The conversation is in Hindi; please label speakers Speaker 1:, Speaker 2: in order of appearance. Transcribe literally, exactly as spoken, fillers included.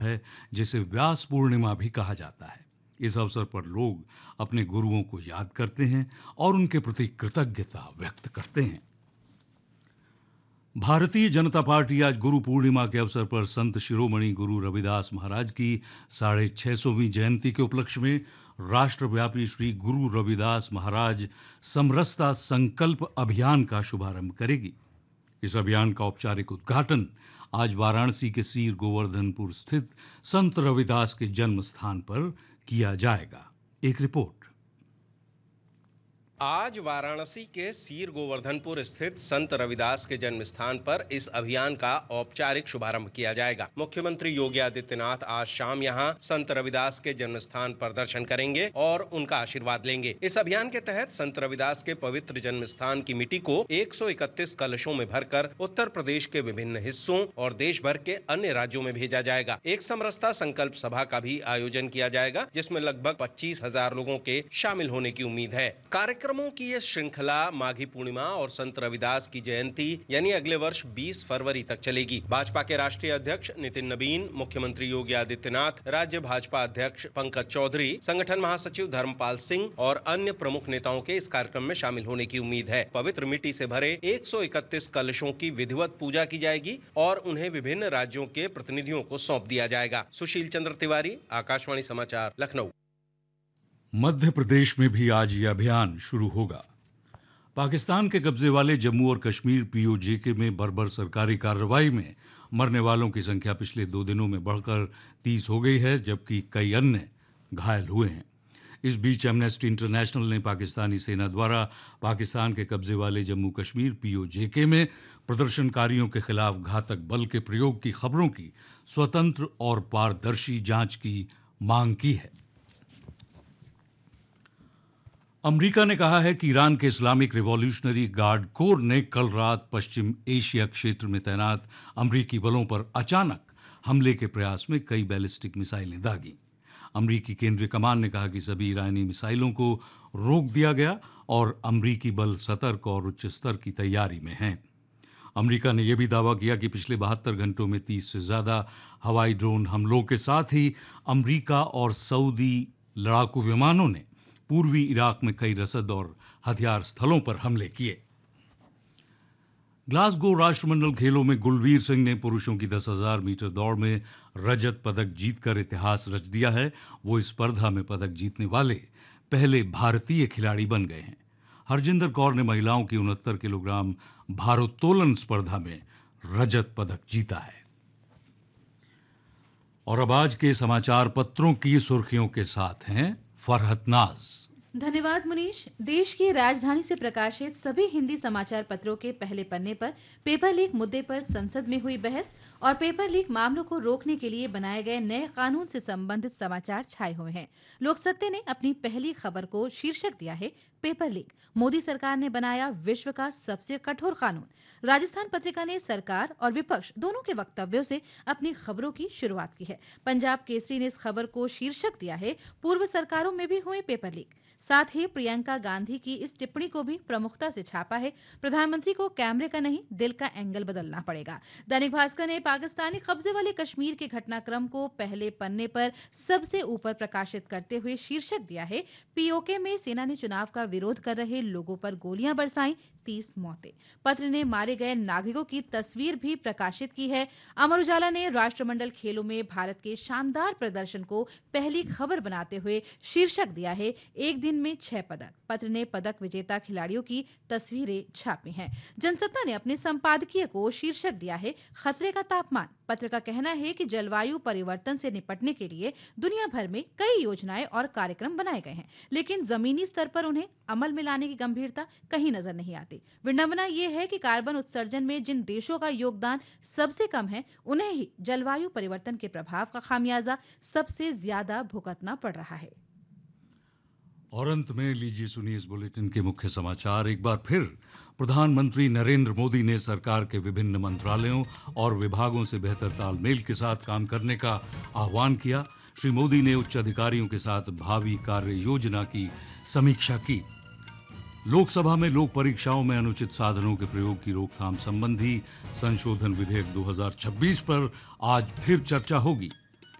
Speaker 1: है, जिसे व्यास पूर्णिमा भी कहा जाता है। इस अवसर पर लोग अपने गुरुओं को याद करते हैं और उनके प्रति कृतज्ञता व्यक्त करते हैं। भारतीय जनता पार्टी आज गुरु पूर्णिमा के अवसर पर संत शिरोमणि गुरु रविदास महाराज की साढ़े छह सौवीं जयंती के उपलक्ष्य में राष्ट्रव्यापी श्री गुरु रविदास महाराज समरसता संकल्प अभियान का शुभारंभ करेगी। इस अभियान का औपचारिक उद्घाटन आज वाराणसी के सीर गोवर्धनपुर स्थित संत रविदास के जन्म स्थान पर किया जाएगा। एक रिपोर्ट।
Speaker 2: आज वाराणसी के सीर गोवर्धनपुर स्थित संत रविदास के जन्म स्थान पर इस अभियान का औपचारिक शुभारंभ किया जाएगा। मुख्यमंत्री योगी आदित्यनाथ आज शाम यहां संत रविदास के जन्म स्थान पर दर्शन करेंगे और उनका आशीर्वाद लेंगे। इस अभियान के तहत संत रविदास के पवित्र जन्म स्थान की मिट्टी को एक सौ इकतीस कलशों में भरकर उत्तर प्रदेश के विभिन्न हिस्सों और देश भर के अन्य राज्यों में भेजा जाएगा। एक समरसता संकल्प सभा का भी आयोजन किया जाएगा, जिसमें लगभग पच्चीस हजार लोगों के शामिल होने की उम्मीद है। कार्यक्रम की ये श्रृंखला माघी पूर्णिमा और संत रविदास की जयंती यानी अगले वर्ष बीस फरवरी तक चलेगी। भाजपा के राष्ट्रीय अध्यक्ष नितिन नवीन, मुख्यमंत्री योगी आदित्यनाथ, राज्य भाजपा अध्यक्ष पंकज चौधरी, संगठन महासचिव धर्मपाल सिंह और अन्य प्रमुख नेताओं के इस कार्यक्रम में शामिल होने की उम्मीद है। पवित्र मिट्टी से भरे एक सौ इकतीस कलशों की विधिवत पूजा की जाएगी और उन्हें विभिन्न राज्यों के प्रतिनिधियों को सौंप दिया जाएगा। सुशील चंद्र तिवारी, आकाशवाणी समाचार, लखनऊ।
Speaker 1: मध्य प्रदेश में भी आज ये अभियान शुरू होगा। पाकिस्तान के कब्जे वाले जम्मू और कश्मीर पीओजेके में बर्बर सरकारी कार्रवाई में मरने वालों की संख्या पिछले दो दिनों में बढ़कर तीस हो गई है, जबकि कई अन्य घायल हुए हैं। इस बीच एमनेस्टी इंटरनेशनल ने पाकिस्तानी सेना द्वारा पाकिस्तान के कब्जे वाले जम्मू कश्मीर पीओजेके में प्रदर्शनकारियों के खिलाफ घातक बल के प्रयोग की खबरों की स्वतंत्र और पारदर्शी जांच की मांग की है। अमेरिका ने कहा है कि ईरान के इस्लामिक रिवॉल्यूशनरी गार्ड कोर ने कल रात पश्चिम एशिया क्षेत्र में तैनात अमेरिकी बलों पर अचानक हमले के प्रयास में कई बैलिस्टिक मिसाइलें दागी। अमेरिकी केंद्रीय कमान ने कहा कि सभी ईरानी मिसाइलों को रोक दिया गया और अमेरिकी बल सतर्क और उच्च स्तर की तैयारी में हैं। अमेरिका ने यह भी दावा किया कि पिछले बहत्तर घंटों में तीस से ज्यादा हवाई ड्रोन हमलों के साथ ही अमेरिका और सऊदी लड़ाकू विमानों ने पूर्वी इराक में कई रसद और हथियार स्थलों पर हमले किए। ग्लासगो राष्ट्रमंडल खेलों में गुलवीर सिंह ने पुरुषों की दस हजार मीटर दौड़ में रजत पदक जीतकर इतिहास रच दिया है। वो इस स्पर्धा में पदक जीतने वाले पहले भारतीय खिलाड़ी बन गए हैं। हरजिंदर कौर ने महिलाओं की उनहत्तर किलोग्राम भारोत्तोलन स्पर्धा में रजत पदक जीता है। और अब आज के समाचार पत्रों की सुर्खियों के साथ हैं फरहत नाज।
Speaker 3: धन्यवाद मुनीश। देश की राजधानी से प्रकाशित सभी हिंदी समाचार पत्रों के पहले पन्ने पर पेपर लीक मुद्दे पर संसद में हुई बहस और पेपर लीक मामलों को रोकने के लिए बनाए गए नए कानून से संबंधित समाचार छाए हुए हैं। लोकसत्ते ने अपनी पहली खबर को शीर्षक दिया है पेपर लीक, मोदी सरकार ने बनाया विश्व का सबसे कठोर कानून। राजस्थान पत्रिका ने सरकार और विपक्ष दोनों के वक्तव्यों से अपनी खबरों की शुरुआत की है। पंजाब केसरी ने इस खबर को शीर्षक दिया है पूर्व सरकारों में भी हुए पेपर लीक। साथ ही प्रियंका गांधी की इस टिप्पणी को भी प्रमुखता से छापा है, प्रधानमंत्री को कैमरे का नहीं दिल का एंगल बदलना पड़ेगा। दैनिक भास्कर ने पाकिस्तानी कब्जे वाले कश्मीर के घटनाक्रम को पहले पन्ने पर सबसे ऊपर प्रकाशित करते हुए शीर्षक दिया है पीओके में सेना ने चुनाव का विरोध कर रहे लोगों पर गोलियां बरसाई, तीस मौतें। पत्र ने मारे गए नागरिकों की तस्वीर भी प्रकाशित की है। अमर उजाला ने राष्ट्रमंडल खेलों में भारत के शानदार प्रदर्शन को पहली खबर बनाते हुए शीर्षक दिया है एक दिन में छह पदक। पत्र ने पदक विजेता खिलाड़ियों की तस्वीरें छापी हैं। जनसत्ता ने अपने संपादकीय को शीर्षक दिया है खतरे का तापमान। पत्र का कहना है कि जलवायु परिवर्तन से निपटने के लिए दुनिया भर में कई योजनाएं और कार्यक्रम बनाए गए हैं, लेकिन जमीनी स्तर पर उन्हें अमल में लाने की गंभीरता कहीं नजर नहीं आती। विडंबना यह है कि कार्बन उत्सर्जन में जिन देशों का योगदान सबसे कम है, उन्हें ही जलवायु परिवर्तन के प्रभाव का खामियाजा सबसे ज्यादा भुगतना पड़ रहा है।
Speaker 1: और अंत में लीजिए सुनिए इस बुलेटिन के मुख्य समाचार एक बार फिर। प्रधानमंत्री नरेंद्र मोदी ने सरकार के विभिन्न मंत्रालयों और विभागों से बेहतर तालमेल के साथ काम करने का आह्वान किया। श्री मोदी ने उच्च अधिकारियों के साथ भावी कार्य योजना की समीक्षा की। लोकसभा में लोक परीक्षाओं में अनुचित साधनों के प्रयोग की रोकथाम संबंधी संशोधन विधेयक दो हज़ार छब्बीस पर आज फिर चर्चा होगी।